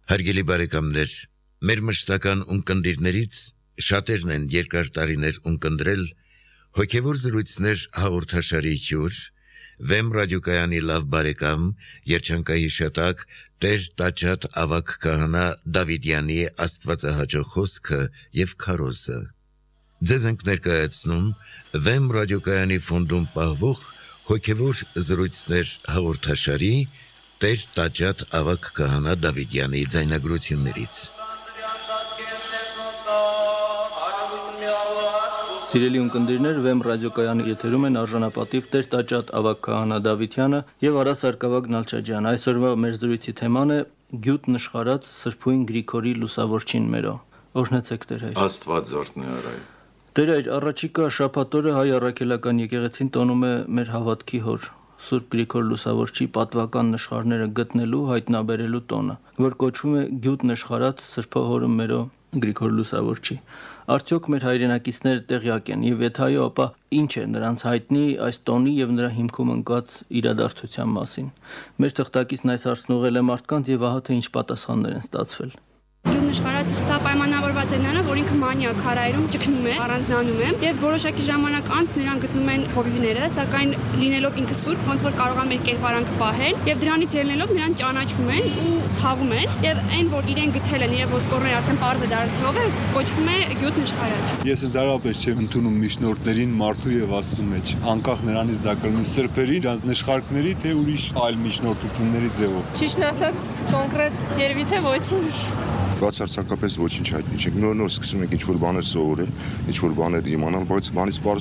Հարգելի բարեկամներ, մեր մշտական ունկնդիրներից շատերն են երկար տարիներ ունկնդրել հոգևոր զրույցներ հաղորդաշարի հյուր, Վեմ ռադիոկայանի լավ բարեկամ, երջանկայի շատակ Տեր Տաճատ ավագ քահանա Դավիդյանի աստվածահաճո խոսքը եւ քարոզը։ Ձեզ ենք ներկայացնում Վեմ ռադիոկայանի ֆոնդում պահվող հոգևոր զրույցներ հաղորդաշարի Տեր Տաճատ ավագ քահանա Դավիդյանի ձայնագրություններից։ Սիրելի ունկնդիրներ, Վեմ ռադիոկայանի եթերում են արժանապատիվ Տեր Տաճատ ավագ քահանա Դավիթյանը եւ Արա Սարգսակ Նալչաջյանը։ Այսօրվա մեր զրույցի թեման է Գյուտ նշխարած Սրբույն Գրիգորի լուսավորչին մերո։ Օրհնեցեք Տեր հայր։ Աստված զորտնի արայ։ Տեր հայր, առաջիկա շաբաթօրը հայ առաքելական եկեղեցին տոնում է մեր հավատքի հոր Սուրբ Գրիգոր Լուսավորչի պատվական նշխարները գտնելու հայտնաբերելու տոնը, որ կոչվում է Գյուտ նշխարած Սրբահորը մերո Գրիգոր Լուսավորչի։ Արդյոք մեր հայրենակիցները տեղյակ են, եւ եթե այո, ապա ինչ է նրանց հայտնի այս տոնի եւ նրա հիմքում ընկած իրադարձության մասին։ Մեր թղթակիցն այս հարցն ուղղել է մարդկանց եւ ահա թե ինչ պատասխաններ են ստացվել։ Նշխարած դա պայմանավորված է նրանով, որ ինքը մանիակ քարայրում ճգնում է, առանձնանում է եւ որոշակի ժամանակ անց նրան գտնում են հովիվները, սակայն լինելով ինքը սուրբ, ոնց որ կարողանում է կերպարանքը պահել եւ դրանից ելնելով նրան ճանաչում են ու թաղում են եւ այն որ իրեն գտել են եւ ոսկորները արդեն པարզ է դարձել ով է, կոչվում է Գյուտ նշխարած։ Ես ընդհանրապես չեմ ընդունում միջնորդներին մարդու եւ Աստծու մեջ, անկախ նրանից դա կլինի սրբերի, իրաց նշխարքների թե ուրիշ այլ միջնորդությունների ձևով։ Ճիշտ ասած, կոնկրետ երևի թե ոչինչ։ Բացարձակապես ոչինչ հայտնի չէ։ Նոր սկսում ենք ինչ-որ բաներ սովորել, ինչ-որ բաներ իմանալ, բայց բանից բարձ